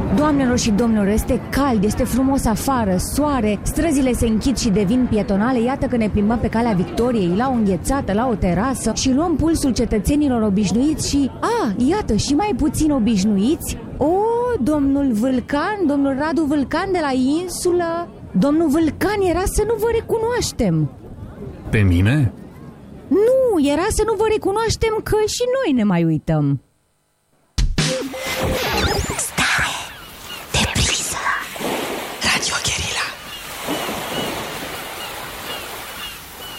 Doamnelor și domnilor, este cald, este frumos afară, soare, străzile se închid și devin pietonale. Iată că ne plimbăm pe calea Victoriei, la o înghețată, la o terasă și luăm pulsul cetățenilor obișnuiți și, iată, și mai puțin obișnuiți. Domnul Vâlcan, domnul Radu Vâlcan de la insulă. Domnul Vâlcan, era să nu vă recunoaștem. Pe mine? Nu, era să nu vă recunoaștem, că și noi ne mai uităm.